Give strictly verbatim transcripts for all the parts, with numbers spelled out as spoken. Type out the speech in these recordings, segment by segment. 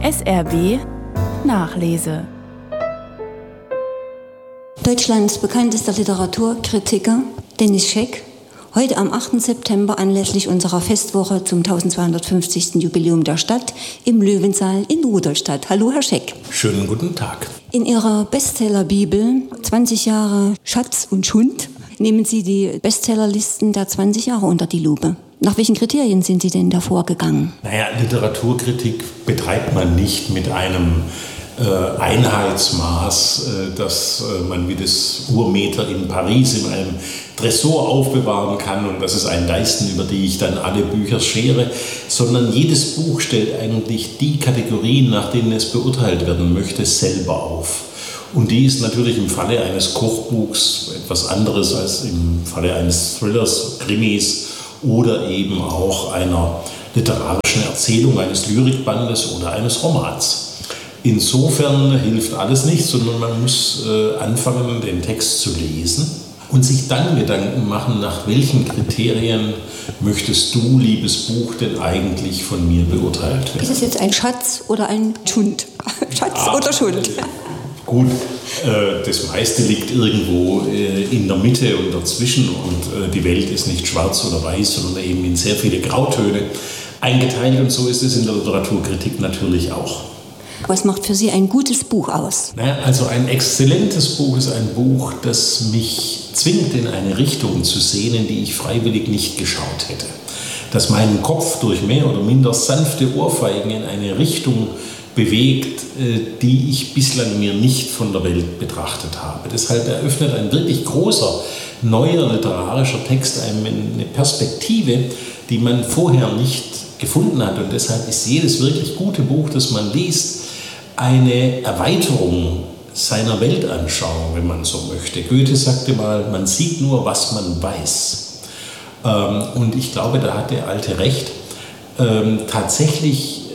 S R B Nachlese. Deutschlands bekanntester Literaturkritiker Dennis Scheck, heute am achten September anlässlich unserer Festwoche zum tausendzweihundertfünfzigsten Jubiläum der Stadt im Löwensaal in Rudolstadt. Hallo, Herr Scheck. Schönen guten Tag. In Ihrer Bestsellerbibel zwanzig Jahre Schatz und Schund nehmen Sie die Bestsellerlisten der zwanzig Jahre unter die Lupe. Nach welchen Kriterien sind Sie denn da vorgegangen? Naja, Literaturkritik betreibt man nicht mit einem äh, Einheitsmaß, äh, das äh, man wie das Urmeter in Paris in einem Tresor aufbewahren kann und das ist ein Leisten, über die ich dann alle Bücher schere, sondern jedes Buch stellt eigentlich die Kategorien, nach denen es beurteilt werden möchte, selber auf. Und die ist natürlich im Falle eines Kochbuchs etwas anderes als im Falle eines Thrillers, Krimis oder eben auch einer literarischen Erzählung, eines Lyrikbandes oder eines Romans. Insofern hilft alles nichts, sondern man muss äh, anfangen, den Text zu lesen und sich dann Gedanken machen, nach welchen Kriterien möchtest du, liebes Buch, denn eigentlich von mir beurteilt werden. Ist es jetzt ein Schatz oder ein Schund? Schatz ja, oder Schund? Gut, äh, das meiste liegt irgendwo äh, in der Mitte und dazwischen und äh, die Welt ist nicht schwarz oder weiß, sondern eben in sehr viele Grautöne eingeteilt und so ist es in der Literaturkritik natürlich auch. Was macht für Sie ein gutes Buch aus? Naja, also ein exzellentes Buch ist ein Buch, das mich zwingt, in eine Richtung zu sehen, in die ich freiwillig nicht geschaut hätte. Das meinen Kopf durch mehr oder minder sanfte Ohrfeigen in eine Richtung bewegt, die ich bislang mir nicht von der Welt betrachtet habe. Deshalb eröffnet ein wirklich großer, neuer literarischer Text einem eine Perspektive, die man vorher nicht gefunden hat. Und deshalb ist jedes wirklich gute Buch, das man liest, eine Erweiterung seiner Weltanschauung, wenn man so möchte. Goethe sagte mal, man sieht nur, was man weiß. Und ich glaube, da hat der Alte recht. Tatsächlich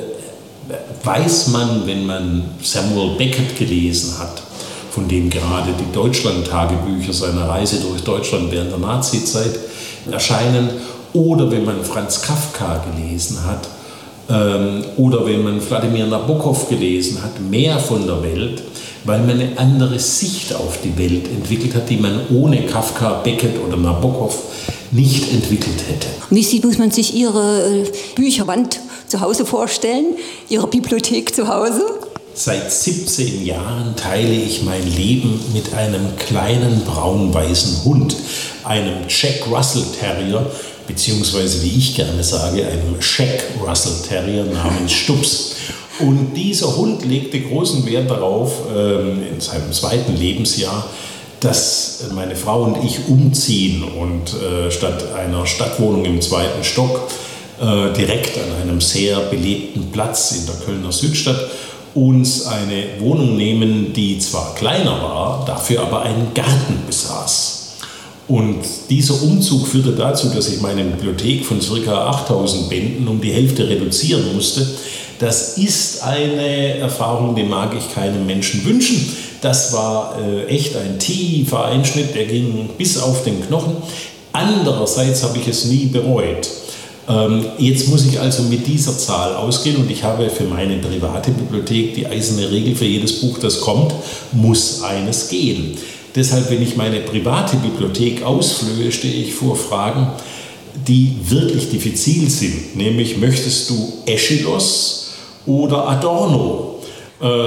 weiß man, wenn man Samuel Beckett gelesen hat, von dem gerade die Deutschland-Tagebücher seiner Reise durch Deutschland während der Nazizeit erscheinen, oder wenn man Franz Kafka gelesen hat, ähm, oder wenn man Wladimir Nabokov gelesen hat, mehr von der Welt, weil man eine andere Sicht auf die Welt entwickelt hat, die man ohne Kafka, Beckett oder Nabokov nicht entwickelt hätte. Wie sieht, muss man sich Ihre äh, Bücherwand zu Hause vorstellen, Ihre Bibliothek zu Hause? Seit siebzehn Jahren teile ich mein Leben mit einem kleinen braun-weißen Hund, einem Jack Russell Terrier, beziehungsweise, wie ich gerne sage, einem Shack Russell Terrier namens Stups. Und dieser Hund legte großen Wert darauf, in seinem zweiten Lebensjahr, dass meine Frau und ich umziehen und statt einer Stadtwohnung im zweiten Stock direkt an einem sehr belebten Platz in der Kölner Südstadt uns eine Wohnung nehmen, die zwar kleiner war, dafür aber einen Garten besaß. Und dieser Umzug führte dazu, dass ich meine Bibliothek von ca. achttausend Bänden um die Hälfte reduzieren musste. Das ist eine Erfahrung, die mag ich keinem Menschen wünschen. Das war äh, echt ein tiefer Einschnitt, der ging bis auf den Knochen. Andererseits habe ich es nie bereut. Ähm, jetzt muss ich also mit dieser Zahl ausgehen und ich habe für meine private Bibliothek die eiserne Regel: für jedes Buch, das kommt, muss eines gehen. Deshalb, wenn ich meine private Bibliothek ausflöhe, stehe ich vor Fragen, die wirklich diffizil sind. Nämlich, möchtest du Aeschylus oder Adorno? Äh, äh,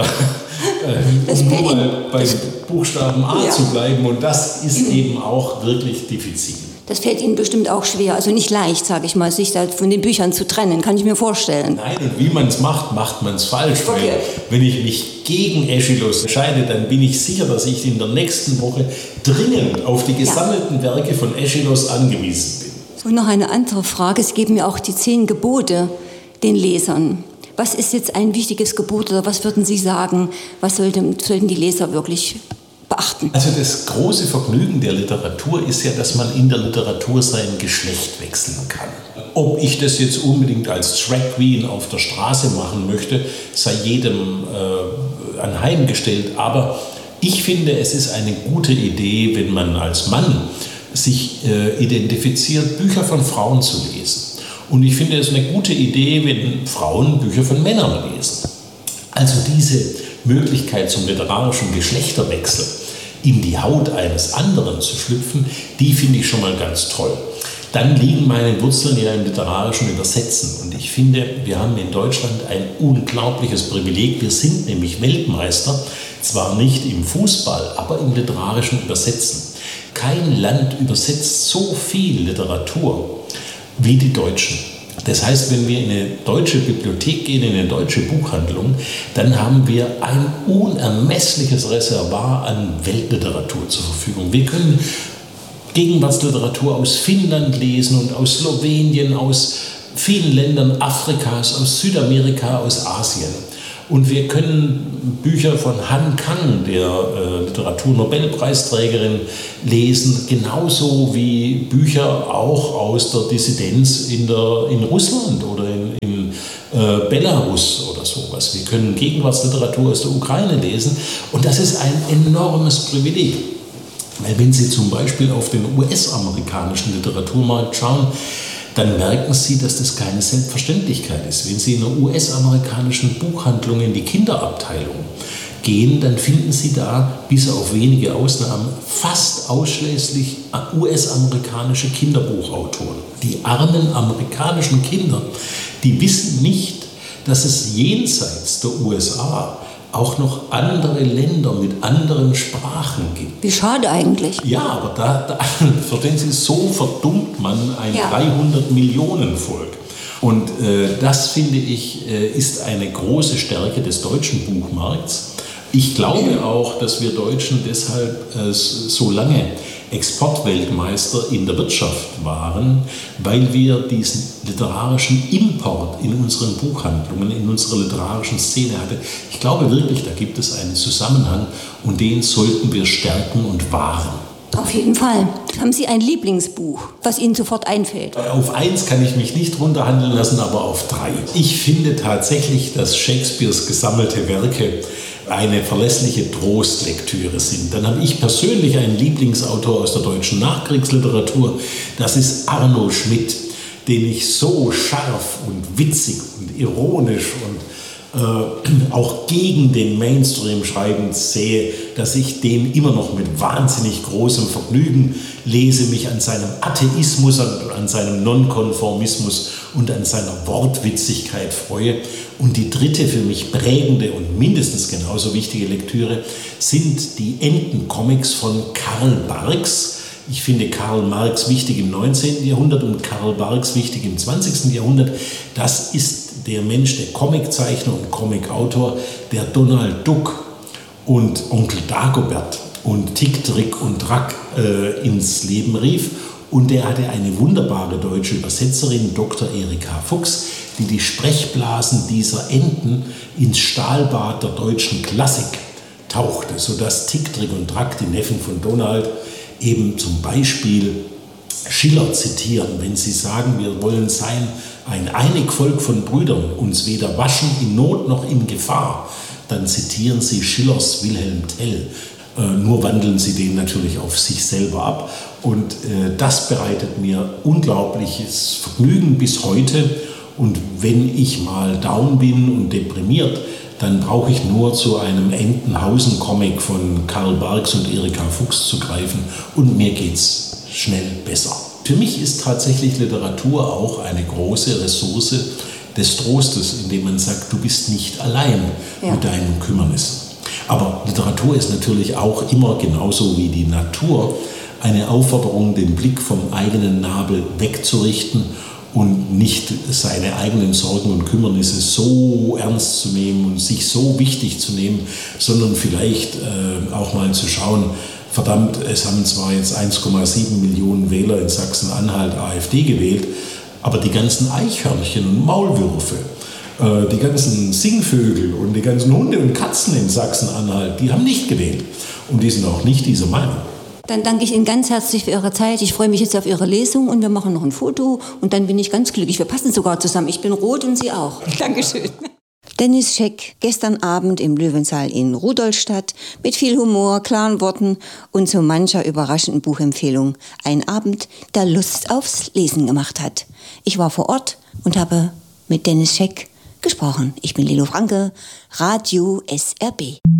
um nur mal beim Buchstaben A ja. zu bleiben. Und das ist eben auch wirklich diffizil. Das fällt Ihnen bestimmt auch schwer, also nicht leicht, sage ich mal, sich da von den Büchern zu trennen, kann ich mir vorstellen. Nein, und wie man es macht, macht man es falsch. Okay. Weil wenn ich mich gegen Aeschylus entscheide, dann bin ich sicher, dass ich in der nächsten Woche dringend auf die gesammelten ja. Werke von Aeschylus angewiesen bin. Und noch eine andere Frage, es geben ja auch die zehn Gebote den Lesern. Was ist jetzt ein wichtiges Gebot oder was würden Sie sagen, was sollten, sollten die Leser wirklich beachten? Also das große Vergnügen der Literatur ist ja, dass man in der Literatur sein Geschlecht wechseln kann. Ob ich das jetzt unbedingt als Drag Queen auf der Straße machen möchte, sei jedem äh, anheimgestellt. Aber ich finde, es ist eine gute Idee, wenn man als Mann sich äh, identifiziert, Bücher von Frauen zu lesen. Und ich finde es eine gute Idee, wenn Frauen Bücher von Männern lesen. Also diese Möglichkeit zum literarischen Geschlechterwechsel in die Haut eines anderen zu schlüpfen, die finde ich schon mal ganz toll. Dann liegen meine Wurzeln ja im literarischen Übersetzen. Und ich finde, wir haben in Deutschland ein unglaubliches Privileg. Wir sind nämlich Weltmeister, zwar nicht im Fußball, aber im literarischen Übersetzen. Kein Land übersetzt so viel Literatur wie die Deutschen. Das heißt, wenn wir in eine deutsche Bibliothek gehen, in eine deutsche Buchhandlung, dann haben wir ein unermessliches Reservoir an Weltliteratur zur Verfügung. Wir können Gegenwartsliteratur aus Finnland lesen und aus Slowenien, aus vielen Ländern Afrikas, aus Südamerika, aus Asien. Und wir können Bücher von Han Kang, der äh, Literaturnobelpreisträgerin, lesen, genauso wie Bücher auch aus der Dissidenz in, der, in Russland oder in, in äh, Belarus oder sowas. Wir können Gegenwartsliteratur aus der Ukraine lesen und das ist ein enormes Privileg. Weil wenn Sie zum Beispiel auf den U S-amerikanischen Literaturmarkt schauen, dann merken Sie, dass das keine Selbstverständlichkeit ist. Wenn Sie in einer U S-amerikanischen Buchhandlung in die Kinderabteilung gehen, dann finden Sie da, bis auf wenige Ausnahmen, fast ausschließlich U S-amerikanische Kinderbuchautoren. Die armen amerikanischen Kinder, die wissen nicht, dass es jenseits der U S A auch noch andere Länder mit anderen Sprachen gibt. Wie schade eigentlich. Ja, aber da, da verstehen Sie, so verdummt man ein ja. dreihundert Millionen Volk. Und äh, das, finde ich, äh, ist eine große Stärke des deutschen Buchmarkts. Ich glaube auch, dass wir Deutschen deshalb äh, so lange Exportweltmeister in der Wirtschaft waren, weil wir diesen literarischen Import in unseren Buchhandlungen, in unserer literarischen Szene hatten. Ich glaube wirklich, da gibt es einen Zusammenhang und den sollten wir stärken und wahren. Auf jeden Fall. Haben Sie ein Lieblingsbuch, was Ihnen sofort einfällt? Auf eins kann ich mich nicht runterhandeln lassen, aber auf drei. Ich finde tatsächlich, dass Shakespeares gesammelte Werke eine verlässliche Trostlektüre sind. Dann habe ich persönlich einen Lieblingsautor aus der deutschen Nachkriegsliteratur. Das ist Arno Schmidt, den ich so scharf und witzig und ironisch und äh, auch gegen den Mainstream schreibend sehe, dass ich den immer noch mit wahnsinnig großem Vergnügen lese, mich an seinem Atheismus, an, an seinem Nonkonformismus und an seiner Wortwitzigkeit freue. Und die dritte für mich prägende und mindestens genauso wichtige Lektüre sind die Entencomics von Karl Barks. Ich finde Karl Marx wichtig im neunzehnten Jahrhundert und Karl Barks wichtig im zwanzigsten Jahrhundert. Das ist der Mensch, der Comiczeichner und Comicautor, der Donald Duck und Onkel Dagobert und Tick, Trick und Track äh, ins Leben rief. Und der hatte eine wunderbare deutsche Übersetzerin, Doktor Erika Fuchs, die die Sprechblasen dieser Enten ins Stahlbad der deutschen Klassik tauchte, sodass Tick, Trick und Track, die Neffen von Donald, eben zum Beispiel Schiller zitieren, wenn sie sagen, wir wollen sein ein einig Volk von Brüdern, uns weder waschen in Not noch in Gefahr, dann zitieren sie Schillers Wilhelm Tell. Äh, nur wandeln sie den natürlich auf sich selber ab. Und äh, das bereitet mir unglaubliches Vergnügen bis heute. Und wenn ich mal down bin und deprimiert, dann brauche ich nur zu einem Entenhausen-Comic von Karl Barks und Erika Fuchs zu greifen und mir geht's schnell besser. Für mich ist tatsächlich Literatur auch eine große Ressource des Trostes, indem man sagt, du bist nicht allein ja. mit deinen Kümmernissen. Aber Literatur ist natürlich auch immer genauso wie die Natur eine Aufforderung, den Blick vom eigenen Nabel wegzurichten und nicht seine eigenen Sorgen und Kümmernisse so ernst zu nehmen und sich so wichtig zu nehmen, sondern vielleicht äh, auch mal zu schauen, verdammt, es haben zwar jetzt eins Komma sieben Millionen Wähler in Sachsen-Anhalt AfD gewählt, aber die ganzen Eichhörnchen und Maulwürfe, äh, die ganzen Singvögel und die ganzen Hunde und Katzen in Sachsen-Anhalt, die haben nicht gewählt und die sind auch nicht dieser Meinung. Dann danke ich Ihnen ganz herzlich für Ihre Zeit. Ich freue mich jetzt auf Ihre Lesung und wir machen noch ein Foto und dann bin ich ganz glücklich. Wir passen sogar zusammen. Ich bin rot und Sie auch. Dankeschön. Dennis Scheck, gestern Abend im Löwensaal in Rudolstadt mit viel Humor, klaren Worten und so mancher überraschenden Buchempfehlung. Ein Abend, der Lust aufs Lesen gemacht hat. Ich war vor Ort und habe mit Dennis Scheck gesprochen. Ich bin Lilo Franke, Radio S R B.